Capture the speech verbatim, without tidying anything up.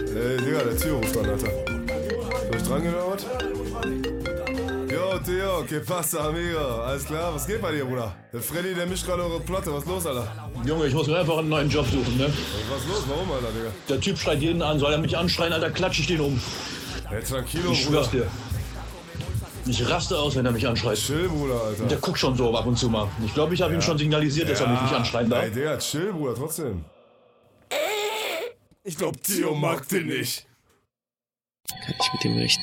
Ey, Digga, der Tio ruft an, Alter. Soll ich dran gehen oder was? Yo, Theo, que pasa, amigo? Alles klar, was geht bei dir, Bruder? Der Freddy, der mischt gerade eure Platte, was ist los, Alter? Junge, ich muss mir einfach einen neuen Job suchen, ne? Was ist los, warum, Alter, Digga? Der Typ schreit jeden an, soll er mich anschreien, Alter, klatsche ich den um. Hey, tranquilo, Ich Bruder. schwör's dir. Ich raste aus, wenn er mich anschreit. Chill, Bruder, Alter. Der guckt schon so ab und zu mal. Ich glaube, ich habe ihm schon signalisiert, dass er mich nicht anschreien darf. Ey, Digga, chill, Bruder, trotzdem. Ich glaub, Theo mag den nicht. Kann ich mit dem rechnen?